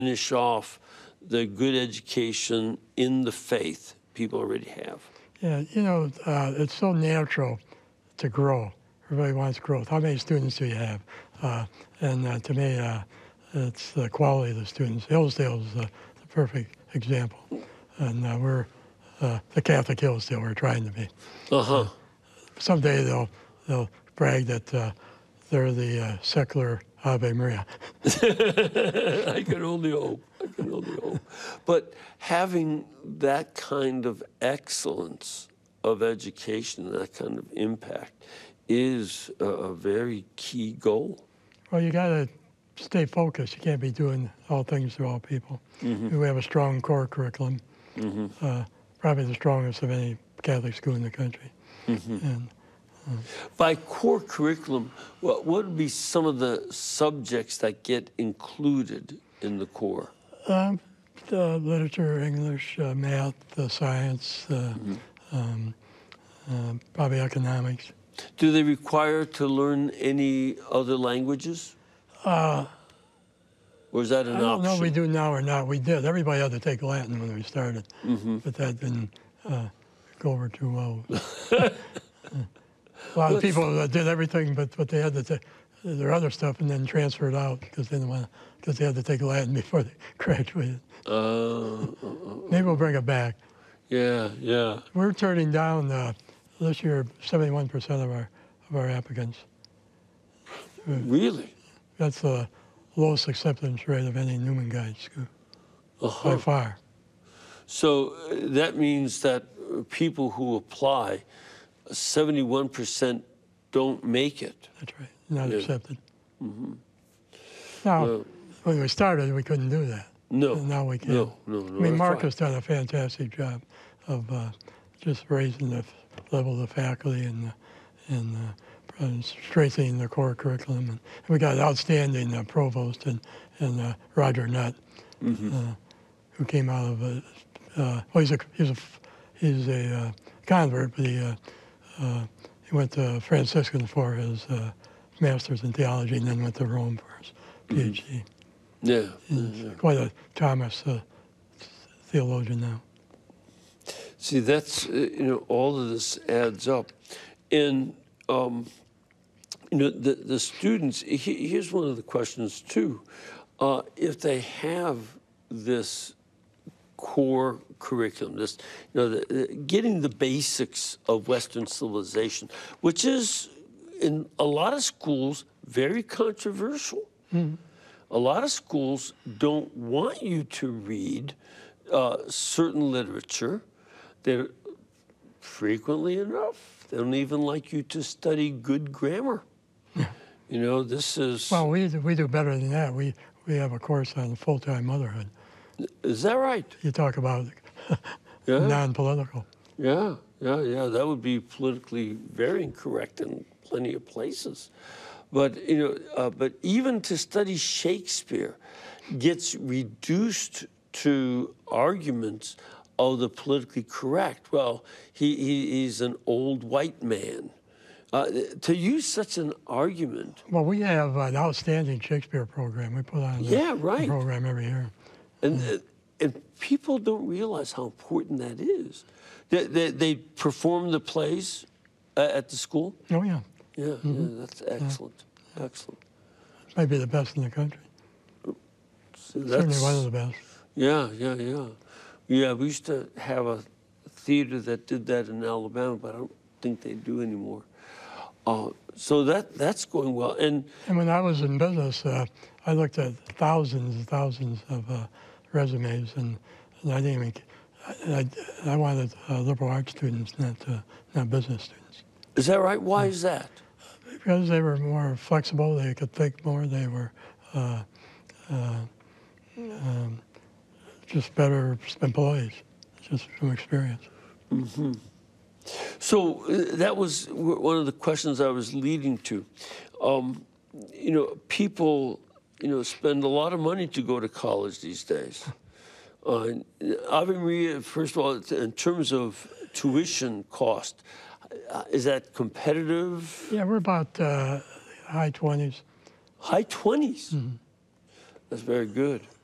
finish off the good education in the faith people already have? Yeah, you know, it's so natural to grow. Everybody wants growth. How many students do you have? To me, it's the quality of the students. Hillsdale is the perfect example. And we're the Catholic Hillsdale we're trying to be. Uh-huh. Someday they'll brag that they're the secular Ave Maria. I can only hope. I can only hope. But having that kind of excellence of education, that kind of impact, is a very key goal. Well, you got to stay focused. You can't be doing all things to all people. Mm-hmm. We have a strong core curriculum, Mm-hmm. probably the strongest of any Catholic school in the country. Mm-hmm. And by core curriculum, what would be some of the subjects that get included in the core? Literature, English, math, science, probably economics. Do they require to learn any other languages? Or is that an option? I don't know if we do now or not. We did. Everybody had to take Latin when we started, but that didn't go over too well. A lot of people did everything, but they had to take their other stuff and then transfer it out because they didn't want because they had to take Latin before they graduated. Maybe we'll bring it back. Yeah, yeah. We're turning down this year 71% of our applicants. Really? That's the lowest acceptance rate of any Newman Guide school by far. So that means that people who apply, 71% don't make it. That's right, not accepted. Now, when we started, we couldn't do that. No. And now we can. No. I mean, Mark has done a fantastic job of just raising the level of the faculty and strengthening the core curriculum. And we got an outstanding provost and Roger Nutt, who came out of he's a convert, but he went to Franciscan for his master's in theology and then went to Rome for his PhD. Yeah. He's quite a Thomas theologian now. See, that's, all of this adds up. And, the students, here's one of the questions too. If they have this core curriculum, this, getting the basics of Western civilization, which is in a lot of schools very controversial. A lot of schools don't want you to read certain literature. They're frequently enough, they don't even like you to study good grammar. This is... Well, we do better than that. We have a course on full-time motherhood. Is that right? You talk about non-political. Yeah. That would be politically very incorrect in plenty of places. But, but even to study Shakespeare gets reduced to arguments of the politically correct. Well, he's an old white man. To use such an argument. Well, we have an outstanding Shakespeare program. We put on a program every year. And people don't realize how important that is. They perform the plays at the school? Oh, yeah. Yeah, that's excellent. Excellent. Maybe the best in the country. Certainly one of the best. Yeah. Yeah, we used to have a theater that did that in Alabama, but I don't think they do anymore. So that's going well. And when I was in business, I looked at thousands and thousands of resumes, and I didn't even. I wanted liberal arts students, not business students. Is that right? Why is that? Because they were more flexible. They could think more. They were just better employees, just from experience. So that was one of the questions I was leading to. People, spend a lot of money to go to college these days. Ave Maria, first of all, in terms of tuition cost, is that competitive? Yeah, we're about high 20s. High 20s? That's very good.